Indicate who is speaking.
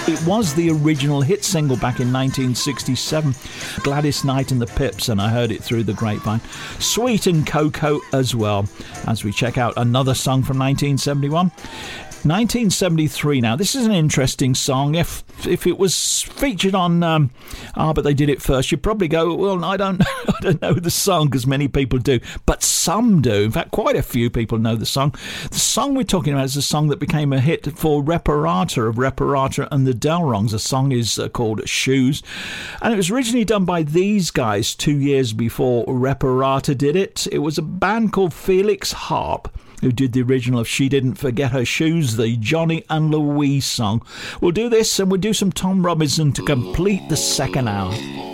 Speaker 1: It was the original hit single back in 1967. Gladys Knight and the Pips, and I heard it through the grapevine. Sweet and Coco as well, as we check out another song from 1971. 1973 now. This is an interesting song. If it was featured on but they did it first, you'd probably go, well, I don't know the song, because many people do, but some do. In fact, quite a few people know the song. The song we're talking about is a song that became a hit for Reparata of Reparata and the Delrongs. The song is called Shoes, and it was originally done by these guys 2 years before Reparata did it. It was a band called Felix Harp who did the original of She Didn't Forget Her Shoes, the Johnny and Louise song. We'll do this, and we'll do some Tom Robinson to complete the second hour.